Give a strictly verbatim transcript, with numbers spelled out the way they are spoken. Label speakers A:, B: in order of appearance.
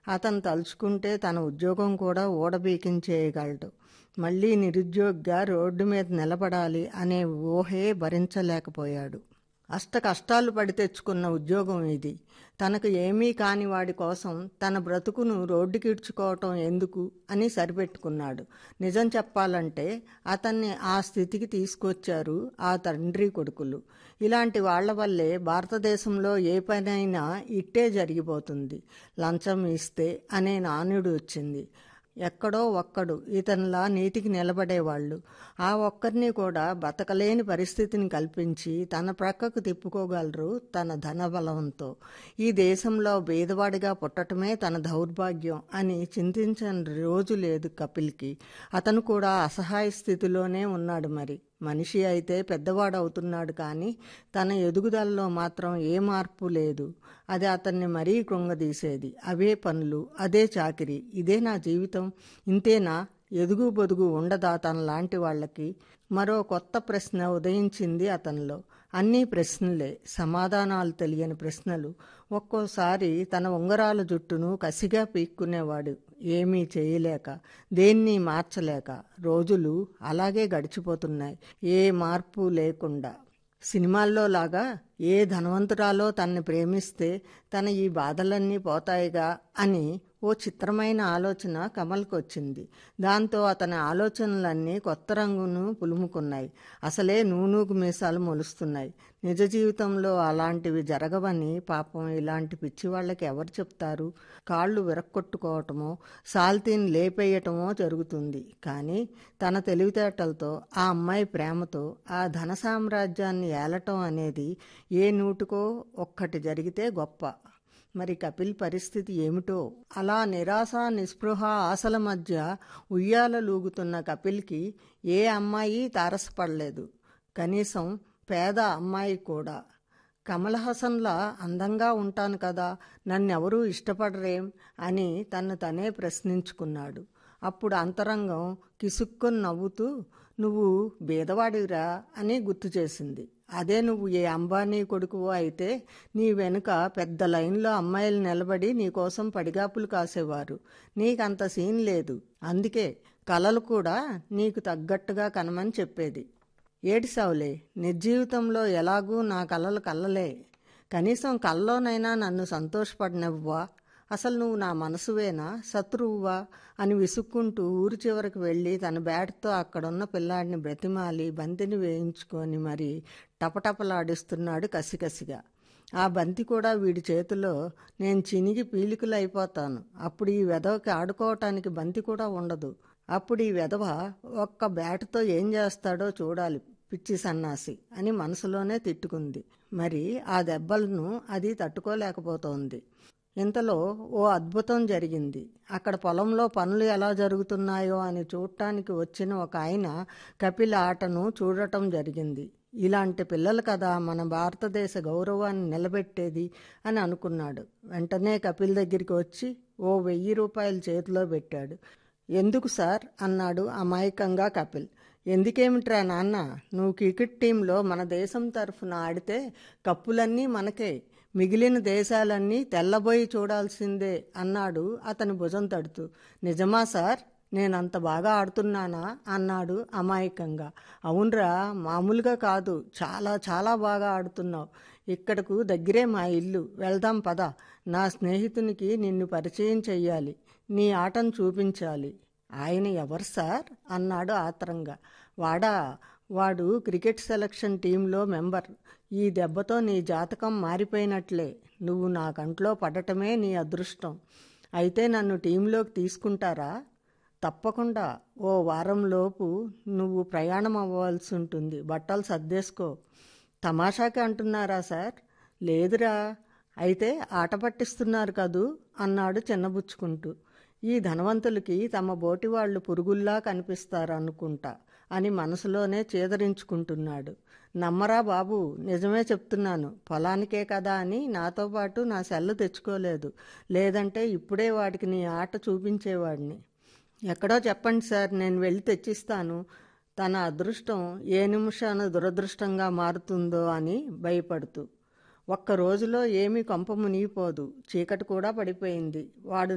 A: అతను తలుచుకుంటే తన ఉద్యోగం కూడా ఊడబీకించేయగలడు. మళ్ళీ నిరుద్యోగిగా రోడ్డు మీద నిలబడాలి అనే ఊహే భరించలేకపోయాడు. అష్ట కష్టాలు పడి తెచ్చుకున్న ఉద్యోగం ఇది. తనకు ఏమీ కాని వాడి కోసం తన బ్రతుకును రోడ్డుకిడ్చుకోవటం ఎందుకు అని సరిపెట్టుకున్నాడు. నిజం చెప్పాలంటే అతన్ని ఆ స్థితికి తీసుకొచ్చారు ఆ తండ్రి కొడుకులు. ఇలాంటి వాళ్ల వల్లే భారతదేశంలో ఏ పనైనా ఇట్టే జరిగిపోతుంది. లంచం ఇస్తే అనే నానుడు వచ్చింది. ఎక్కడో ఒక్కడు ఇతనిలా నీతికి నిలబడేవాళ్ళు. ఆ ఒక్కరిని కూడా బతకలేని పరిస్థితిని కల్పించి తన ప్రక్కకు తిప్పుకోగలరు తన ధనబలంతో. ఈ దేశంలో బీదవాడిగా పుట్టటమే తన దౌర్భాగ్యం అని చింతించని రోజు లేదు కపిల్కి. అతను కూడా అసహాయ స్థితిలోనే ఉన్నాడు. మరి మనిషి అయితే పెద్దవాడవుతున్నాడు, కానీ తన ఎదుగుదలలో మాత్రం ఏ మార్పు లేదు. అది అతన్ని మరీ కృంగదీసేది. అవే పనులు, అదే చాకిరీ, ఇదే నా జీవితం, ఇంతేనా, ఎదుగు బొదుగు ఉండదా తనలాంటి వాళ్ళకి? మరో కొత్త ప్రశ్న ఉదయించింది అతనిలో. అన్నీ ప్రశ్నలే, సమాధానాలు తెలియని ప్రశ్నలు. ఒక్కోసారి తన ఉంగరాల జుట్టును కసిగా పీక్కునేవాడు, ఏమీ చేయలేక, దేన్ని మార్చలేక. రోజులు అలాగే గడిచిపోతున్నాయి, ఏ మార్పు లేకుండా. సినిమాల్లో లాగా ఏ ధనవంతురాలో తనని ప్రేమిస్తే తన ఈ బాధలన్నీ పోతాయిగా అని ఓ చిత్రమైన ఆలోచన కమల్కి వచ్చింది. దాంతో అతని ఆలోచనలన్నీ కొత్త రంగును పులుముకున్నాయి. అసలే నూనూగు మీసాలు మొలుస్తున్నాయి. నిజ జీవితంలో అలాంటివి జరగవని పాపం ఇలాంటి పిచ్చివాళ్ళకి ఎవరు చెప్తారు? కాళ్ళు విరక్కొట్టుకోవటమో సాల్తీని లేపేయటమో జరుగుతుంది. కానీ తన తెలివితేటలతో, ఆ అమ్మాయి ప్రేమతో ఆ ధన సామ్రాజ్యాన్ని ఏలటం అనేది ఏ నూటికో ఒక్కటి జరిగితే గొప్ప. మరి కపిల్ పరిస్థితి ఏమిటో? అలా నిరాశ నిస్పృహ ఆశల మధ్య ఉయ్యాలలూగుతున్న కపిల్కి ఏ అమ్మాయి తారసపడలేదు, కనీసం పేద అమ్మాయి కూడా. కమల్ హాసన్లా అందంగా ఉంటాను కదా, నన్నెవరూ ఇష్టపడరేం అని తన్ను తనే ప్రశ్నించుకున్నాడు. అప్పుడు అంతరంగం కిసుక్కుని నవ్వుతూ, నువ్వు బీదవాడివిరా అని గుర్తు చేసింది. అదే నువ్వు ఏ అంబానీ కొడుకువో అయితే నీ వెనుక పెద్ద లైన్లో అమ్మాయిలు నిలబడి నీకోసం పడిగాపులు కాసేవారు. నీకంత సీన్ లేదు, అందుకే కలలు కూడా నీకు తగ్గట్టుగా కనమని చెప్పేది. ఏడిసావులే, నిర్జీవితంలో ఎలాగూ నా కలలు కల్లలే, కనీసం కల్లోనైనా నన్ను సంతోషపడనివ్వా? అసలు నువ్వు నా మనసువేనా, శత్రువువా అని విసుక్కుంటూ ఊరి చివరికి వెళ్ళి తన బ్యాట్తో అక్కడున్న పిల్లాడిని బ్రతిమాలి బంతిని వేయించుకొని మరీ టపటపలాడిస్తున్నాడు కసికసిగా. ఆ బంతి కూడా వీడి చేతిలో నేను చినిగి పీలికలైపోతాను. అప్పుడు ఈ వెధవకి ఆడుకోవటానికి బంతి కూడా ఉండదు. అప్పుడు ఈ వెధవ ఒక్క బ్యాటుతో ఏం చేస్తాడో చూడాలి, పిచ్చి సన్నాసి అని మనసులోనే తిట్టుకుంది. మరి ఆ దెబ్బలను అది తట్టుకోలేకపోతోంది. ఇంతలో ఓ అద్భుతం జరిగింది. అక్కడ పొలంలో పనులు ఎలా జరుగుతున్నాయో అని చూడటానికి వచ్చిన ఒక ఆయన కపిల్ ఆటను చూడటం జరిగింది. ఇలాంటి పిల్లలు కదా మన భారతదేశ గౌరవాన్ని నిలబెట్టేది అని అనుకున్నాడు. వెంటనే కపిల్ దగ్గరికి వచ్చి ఓ వెయ్యి రూపాయలు చేతిలో పెట్టాడు. ఎందుకు సార్ అన్నాడు అమాయకంగా కపిల్. ఎందుకేమిట్రా నాన్న, నువ్వు క్రికెట్ టీంలో మన దేశం తరఫున ఆడితే కప్పులన్నీ మనకే, మిగిలిన దేశాలన్నీ తెల్లబోయి చూడాల్సిందే అన్నాడు అతని భుజం తడుతూ. నిజమా సార్, నేనంత బాగా ఆడుతున్నానా అన్నాడు అమాయకంగా. అవునరా, మామూలుగా కాదు, చాలా చాలా బాగా ఆడుతున్నావు. ఇక్కడకు దగ్గరే మా ఇల్లు, వెళ్దాం పద. నా స్నేహితునికి నిన్ను పరిచయం చెయ్యాలి, నీ ఆటను చూపించాలి. ఆయన ఎవరు సార్ అన్నాడు ఆత్రంగా. వాడా, వాడు క్రికెట్ సెలక్షన్ టీంలో మెంబర్. ఈ దెబ్బతో నీ జాతకం మారిపోయినట్లే. నువ్వు నా కంట్లో పడటమే నీ అదృష్టం. అయితే నన్ను టీంలోకి తీసుకుంటారా? తప్పకుండా. ఓ వారంలోపు నువ్వు ప్రయాణం అవ్వాల్సి ఉంటుంది. బట్టలు సర్దేసుకో. తమాషాకి అంటున్నారా సార్? లేదురా. అయితే ఆట పట్టిస్తున్నారు కదూ అన్నాడు చిన్నబుచ్చుకుంటూ. ఈ ధనవంతులకి తమ బోటివాళ్లు పురుగుల్లా కనిపిస్తారనుకుంటా అని మనసులోనే చేదరించుకుంటున్నాడు. నమ్మరా బాబు, నిజమే చెప్తున్నాను. పొలానికే కదా అని నాతో పాటు నా సెల్లు తెచ్చుకోలేదు, లేదంటే ఇప్పుడే వాడికి నీ ఆట చూపించేవాడిని. ఎక్కడో చెప్పండి సార్, నేను వెళ్ళి తెచ్చిస్తాను. తన అదృష్టం ఏ నిమిషాన దురదృష్టంగా మారుతుందో అని భయపడుతూ. ఒక్క రోజులో ఏమీ కొంప మునిగిపోదు, చీకటి కూడా పడిపోయింది. వాడు